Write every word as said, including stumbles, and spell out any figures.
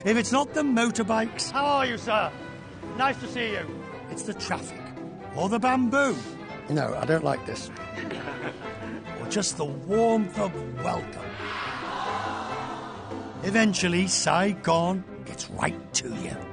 If it's not the motorbikes, How are you, sir? Nice to see you. it's the traffic, or the bamboo, No, I don't like this. or just the warmth of welcome. Eventually, Saigon gets right to you.